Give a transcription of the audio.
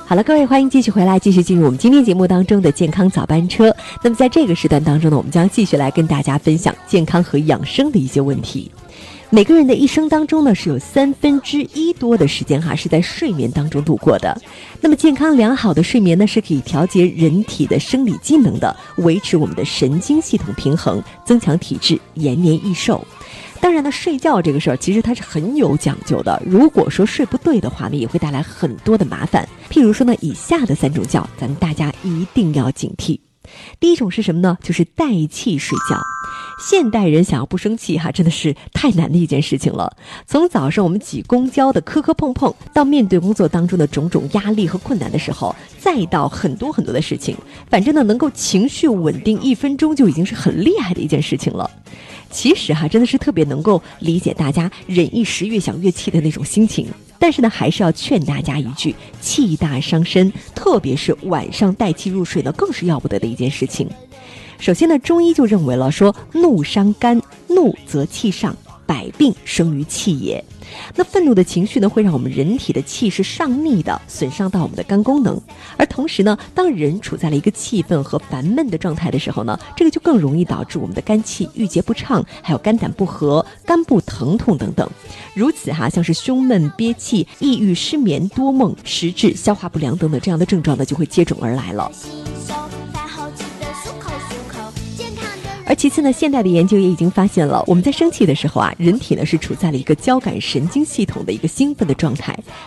好了，各位，欢迎继续回来，继续进入我们今天节目当中的健康早班车。那么在这个时段当中呢，我们将继续来跟大家分享健康和养生的一些问题。每个人的一生当中呢，是有1/3多的时间是在睡眠当中度过的。那么健康良好的睡眠呢，是可以调节人体的生理机能的，维持我们的神经系统平衡，增强体质，延年益寿。当然呢，睡觉这个事儿其实它是很有讲究的，如果说睡不对的话呢，也会带来很多的麻烦。譬如说呢，以下的3种觉，咱们大家一定要警惕。第一种是什么呢？就是代气睡觉。现代人想要不生气真的是太难的一件事情了。从早上我们挤公交的磕磕碰碰，到面对工作当中的种种压力和困难的时候，再到很多很多的事情，反正呢，能够情绪稳定1分钟就已经是很厉害的一件事情了。其实真的是特别能够理解大家忍一时越想越气的那种心情，但是呢，还是要劝大家一句，气大伤身，特别是晚上带气入睡呢，更是要不得的一件事情。首先呢，中医就认为了说，怒伤肝，怒则气上，百病生于气也。那愤怒的情绪呢，会让我们人体的气是上逆的，损伤到我们的肝功能。而同时呢，当人处在了一个气愤和烦闷的状态的时候呢，这个就更容易导致我们的肝气郁结不畅，还有肝胆不和、肝部疼痛等等。如此像是胸闷、憋气、抑郁、失眠、多梦、食滞、消化不良等等这样的症状呢，就会接踵而来了。而其次呢，现代的研究也已经发现了，我们在生气的时候人体呢是处在了一个交感神经系统的一个兴奋的状态，